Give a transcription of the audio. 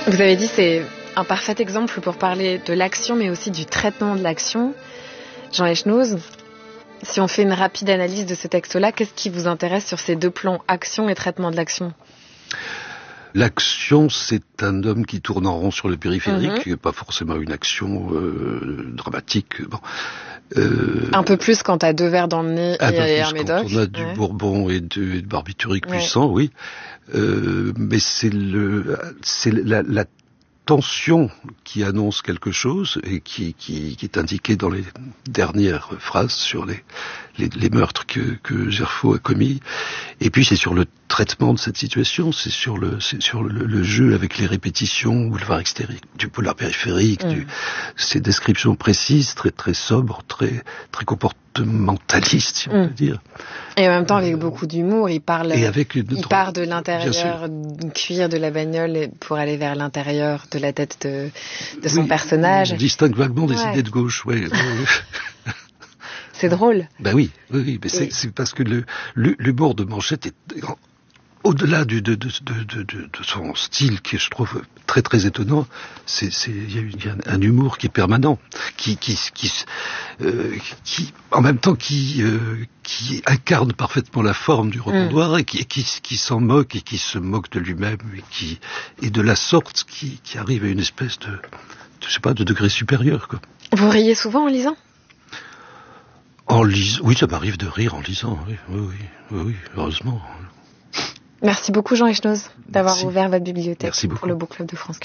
Vous avez dit c'est un parfait exemple pour parler de l'action, mais aussi du traitement de l'action. Jean Echnoz, si on fait une rapide analyse de ce texte-là, qu'est-ce qui vous intéresse sur ces deux plans, action et traitement de l'action ? L'action, c'est un homme qui tourne en rond sur le périphérique, pas forcément une action dramatique. Bon. Un peu plus quand t'as 2 verres dans le nez et un médoc. Quand on a du bourbon et de barbiturique puissant, oui. Mais c'est la tension qui annonce quelque chose et qui est indiquée dans les dernières phrases sur les meurtres que Gerfaut a commis. Et puis c'est sur le traitement de cette situation, c'est sur le jeu avec les répétitions, boulevard extérieur, du boulevard périphérique, ces descriptions précises, très très sobres, très très comportementalistes, si on peut dire. Et en même temps avec beaucoup d'humour, il part de l'intérieur du cuir de la bagnole pour aller vers l'intérieur de la tête de son personnage. On distingue vaguement des idées de gauche, ouais. C'est drôle. Ben oui, mais c'est parce que l'humour de Manchette est au-delà de son style qui est, je trouve, très très étonnant. Il y a un humour qui est permanent, qui en même temps qui incarne parfaitement la forme du roman et qui s'en moque et qui se moque de lui-même et de la sorte qui arrive à une espèce de degré supérieur, quoi. Vous riez souvent en lisant? Oui, ça m'arrive de rire en lisant, oui, heureusement. Merci beaucoup Jean Echnoz d'avoir ouvert votre bibliothèque pour le Book Club de France.